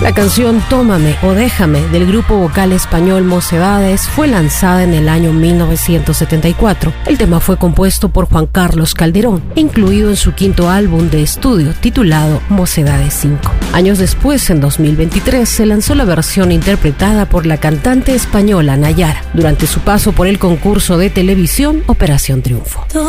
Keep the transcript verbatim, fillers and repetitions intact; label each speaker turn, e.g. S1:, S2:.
S1: La canción Tómame o Déjame del grupo vocal español Mocedades fue lanzada en el año mil novecientos setenta y cuatro. El tema fue compuesto por Juan Carlos Calderón e incluido en su quinto álbum de estudio titulado Mocedades cinco. Años después, en dos mil veintitrés, se lanzó la versión interpretada por la cantante española Nayara durante su paso por el concurso de televisión Operación Triunfo.